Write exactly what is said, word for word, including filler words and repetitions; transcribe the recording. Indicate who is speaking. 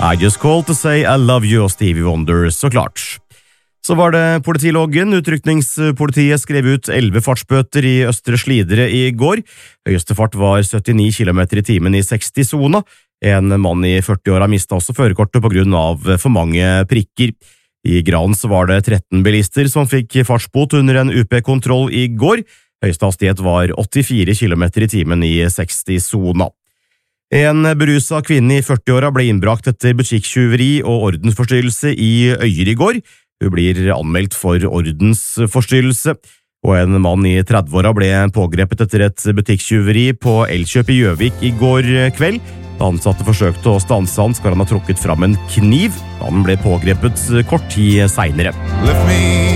Speaker 1: I just called to say I love you og Stevie Wonder, så klart. Så var det politiloggen. Utrykningspolitiet skrev ut elleve fartsbøter i Østre Slidre i går. Høyeste fart var syttini kilometer i timen i seksti-sona. En mann i førti-åra mistet også førerkortet på grunn av for mange prikker. I Gran så var det tretten bilister som fikk fartsbot under en U P-kontroll i går. Høyeste hastighet var åttifire kilometer i timen i seksti-sona. En berusa kvinne i førti-åra ble innbrakt etter butikktyveri og ordensforstyrrelse i Øyer i går. Hun blir anmeldt for ordensforstyrrelse, og en mann i tredve-åra ble pågrepet etter et butikktyveri på Elkjøp i Gjøvik i går kveld. Da ansatte forsøkte å stanse han, skal han ha trukket fram en kniv. Han ble pågrepet kort tid senere.